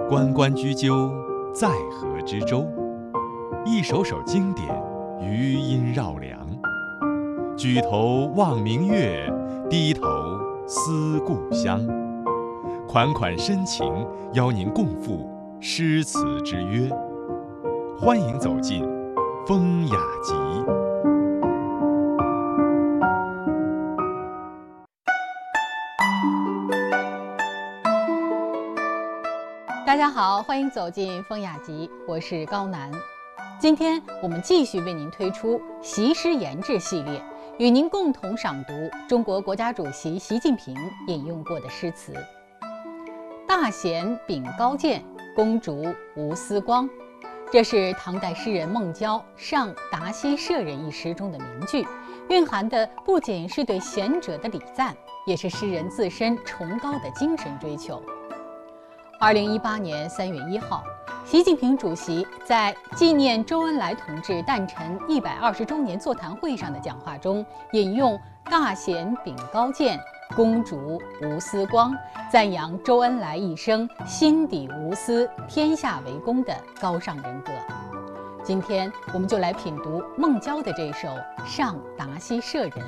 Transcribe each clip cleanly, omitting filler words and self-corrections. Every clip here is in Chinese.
关关雎鸠，在河之洲。一首首经典，余音绕梁。举头望明月，低头思故乡。款款深情，邀您共赴诗词之约。欢迎走进风雅集。 大家好，欢迎走进风雅集，我是高楠。今天我们继续为您推出习诗言志系列，与您共同赏读中国国家主席习近平引用过的诗词。大贤秉高见，公竹无私光。这是唐代诗人孟郊《上达溪舍人》一诗中的名句，蕴含的不仅是对贤者的礼赞，也是诗人自身崇高的精神追求。2018年3月1号，习近平主席在纪念周恩来同志诞辰120周年座谈会上的讲话中，引用“大贤秉高见，公竹无私光”，赞扬周恩来一生心底无私、天下为公的高尚人格。今天我们就来品读孟郊的这首《上达溪舍人》。《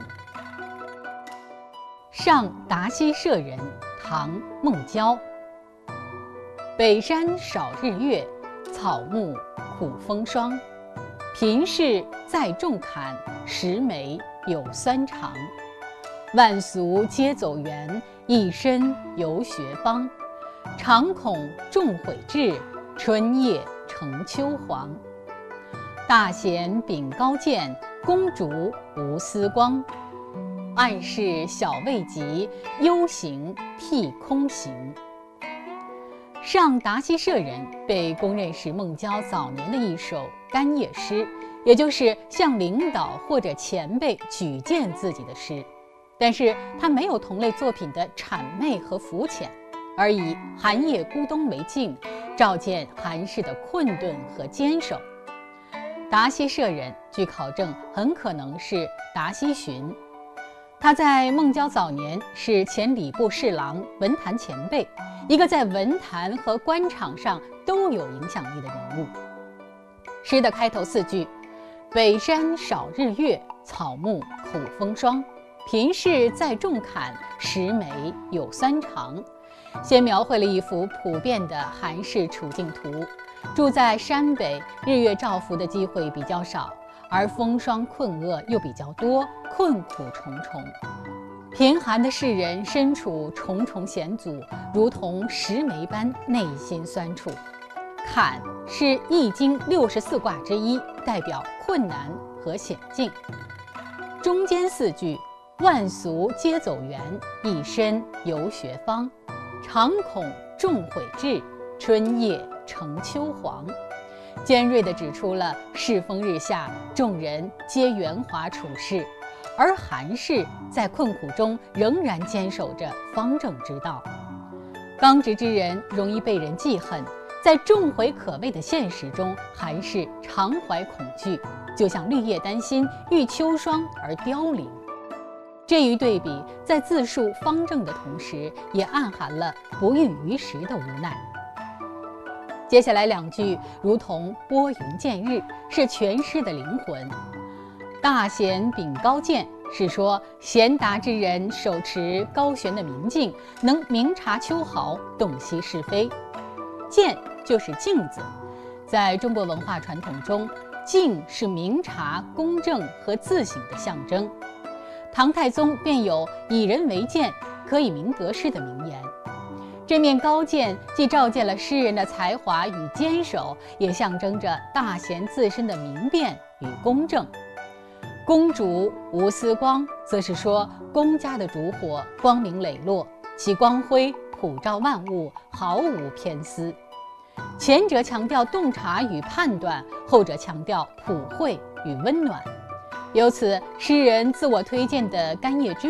上达溪舍人》唐·孟郊。北山少日月，草木苦风霜。贫士载重坎，十枚有酸肠。万俗皆走远，一身游学方。常恐众悔至，春夜成秋黄。大贤秉高见，公竹无私光。暗室小未及，忧行替空行。上达溪舍人被公认是孟郊早年的一首干谒诗，也就是向领导或者前辈举荐自己的诗。但是他没有同类作品的谄媚和浮浅，而以寒夜孤冬为镜，照见寒士的困顿和坚守。达溪舍人据考证很可能是达溪荀，他在孟郊早年是前礼部侍郎、文坛前辈，一个在文坛和官场上都有影响力的人物。诗的开头4句：北山少日月，草木苦风霜。贫士载重坎，十枚有酸肠。先描绘了一幅普遍的寒士处境图。住在山北，日月照拂的机会比较少，而风霜困厄又比较多，困苦重重。贫寒的士人身处重重险阻，如同石梅般内心酸楚。坎是易经64卦之一，代表困难和险境。中间4句：万俗皆走远，一身游学方。常恐众悔至，春夜成秋黄。尖锐地指出了世风日下，众人皆圆滑处事，而寒士在困苦中仍然坚守着方正之道。刚直之人容易被人记恨，在众悔可畏的现实中，寒士常怀恐惧，就像绿叶担心遇秋霜而凋零。这一对比在自述方正的同时，也暗含了不遇于时的无奈。接下来2句如同拨云见日，是全诗的灵魂。大贤秉高见是说贤达之人手持高悬的明镜，能明察秋毫，洞悉是非。见就是镜子，在中国文化传统中，镜是明察、公正和自省的象征。唐太宗便有以人为鉴，可以明得失的名言。这面高见既照见了诗人的才华与坚守，也象征着大贤自身的明辨与公正。公竹无私光，则是说公家的烛火光明磊落，其光辉普照万物，毫无偏私。前者强调洞察与判断，后者强调普惠与温暖。由此，诗人自我推荐的干谒之